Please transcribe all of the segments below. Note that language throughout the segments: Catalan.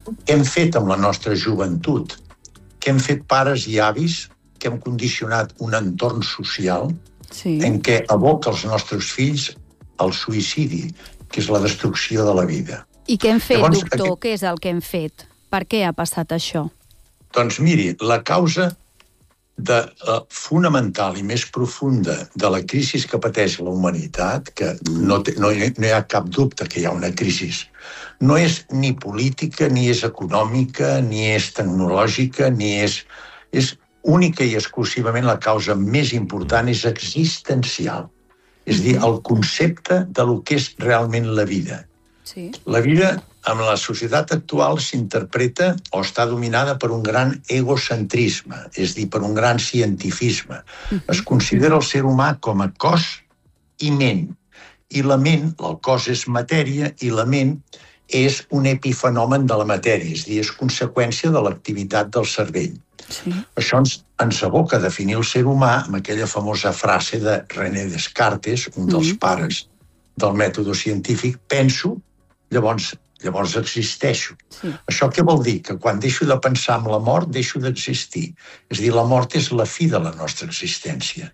què hem fet amb la nostra joventut? Què hem fet pares i avis que hem condicionat un entorn social en què aboca els nostres fills al suïcidi, que és la destrucció de la vida. I què hem fet, doctor? Què és el que hem fet? Per què ha passat això? Doncs miri, la causa fonamental i més profunda de la crisi que pateix la humanitat, que no hi ha cap dubte que hi ha una crisi, no és ni política, ni és econòmica, ni és tecnològica, ni és única i exclusivament la causa més important és existencial. És a dir, el concepte de lo que és realment la vida. La vida, en la societat actual, s'interpreta o està dominada per un gran egocentrisme, és a dir, per un gran cientifisme. Es considera el ser humà com a cos i ment. I la ment, el cos és matèria i la ment és un epifenomen de la matèria, és a dir, és conseqüència de l'activitat del cervell. Això ens aboca a definir el ser humà amb aquella famosa frase de René Descartes, un dels pares del mètode científic: penso, llavors existeixo. Això què vol dir? Que quan deixo de pensar en la mort, deixo d'existir. És a dir, la mort és la fi de la nostra existència.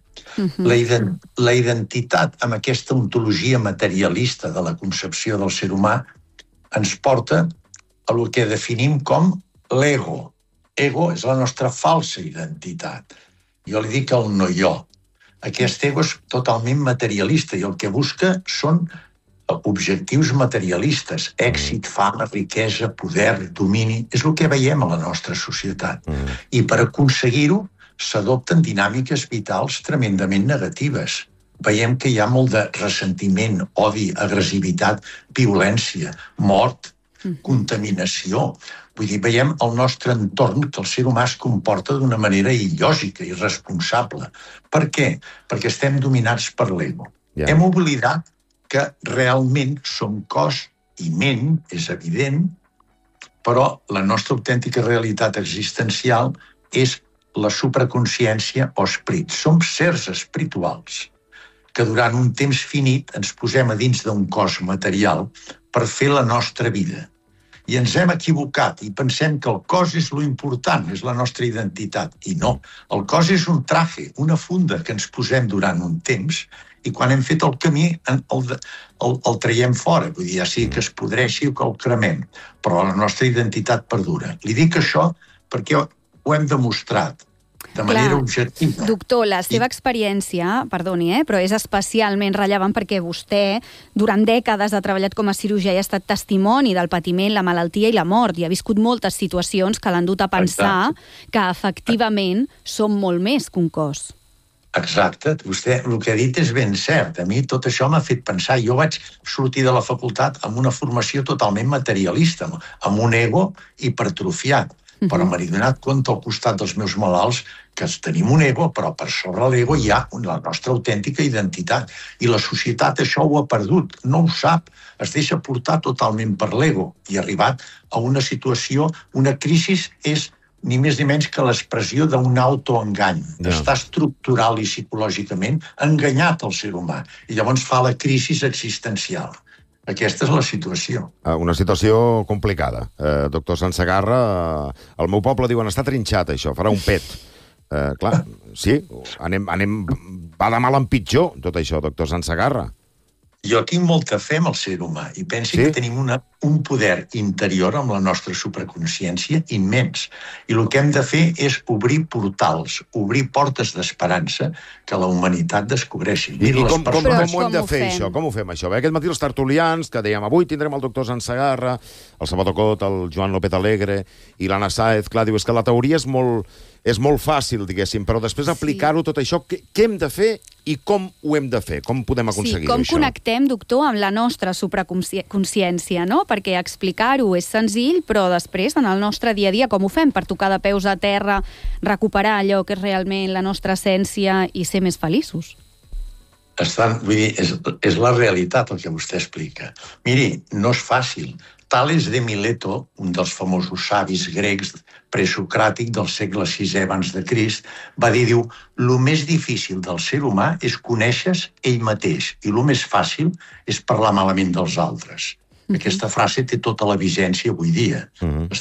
La identitat amb aquesta ontologia materialista de la concepció del ser humà ens porta a el que definim com l'ego. Ego és la nostra falsa identitat. Jo li dic el no-jo. Aquest ego és totalment materialista i el que busca són objectius materialistes. Èxit, fama, riquesa, poder, domini. És el que veiem a la nostra societat. I per aconseguir-ho s'adopten dinàmiques vitals tremendament negatives. Veiem que hi ha molt de ressentiment, odi, agressivitat, violència, mort, contaminació. Vull dir, veiem el nostre entorn que el ser humà es comporta d'una manera il·lògica, irresponsable. Per què? Perquè estem dominats per l'ego. Hem oblidat que realment som cos i ment, és evident, però la nostra autèntica realitat existencial és la supraconsciència o esperit. Som sers espirituals que durant un temps finit ens posem a dins d'un cos material per fer la nostra vida. I ens hem equivocat i pensem que el cos és lo important, és la nostra identitat. I no, el cos és un traje, una funda que ens posem durant un temps i quan hem fet el camí el traiem fora, vull dir, ja sigui que es podreixi o que el cremem, però la nostra identitat perdura. Li dic això perquè ho hem demostrat de manera objectiva. Doctor, la seva experiència, perdoni, però és especialment rellevant perquè vostè durant dècades ha treballat com a cirurgià i ha estat testimoni del patiment, la malaltia i la mort, i ha viscut moltes situacions que l'han dut a pensar que efectivament som molt més que un cos. Exacte. Vostè el que ha dit és ben cert. A mi tot això m'ha fet pensar. Jo vaig sortir de la facultat amb una formació totalment materialista, amb un ego hipertrofiat. Però m'he donat compte al costat dels meus malalts que tenim un ego, però per sobre l'ego hi ha la nostra autèntica identitat. I la societat això ho ha perdut, no ho sap. Es deixa portar totalment per l'ego. I ha arribat a una situació, una crisi és ni més ni menys que l'expressió d'un autoengany. Està estructural i psicològicament enganyat el ser humà. I llavors fa la crisi existencial. Aquesta és la situació. Una situació complicada. Doctor Sansegarra, al meu poble diuen està trinxat, això, farà un pet. Clar, sí, va de mal en pitjor, tot això, doctor Sansegarra. Jo tinc molta fe en el ser humà i penso que tenim un poder interior amb la nostra supraconsciència immens. I el que hem de fer és obrir portals, obrir portes d'esperança que la humanitat descobreixi. I com ho hem de fer, això? Com ho fem, això? Aquest matí els tertulians, que dèiem avui tindrem el doctor Sansegarra, el Salvador Cot, el Joan López Alegre i l'Anna Sáez. Clar, diu, és que la teoria és molt fàcil, diguéssim, però després aplicar-ho tot això, què hem de fer i com ho hem de fer? Com podem aconseguir-ho, això? Com connectem, doctor, amb la nostra supraconsciència, no? Perquè explicar-ho és senzill, però després, en el nostre dia a dia, com ho fem? Per tocar de peus a terra, recuperar allò que és realment la nostra essència i ser més feliços? Vull dir, és la realitat el que vostè explica. Miri, no és fàcil. Tales de Mileto, un dels famosos savis grecs presocràtic del segle VI abans de Crist, va dir, diu, lo més difícil del ser humà és conèixer ell mateix i lo més fàcil és parlar malament dels altres. Aquesta frase té tota la vigència avui dia.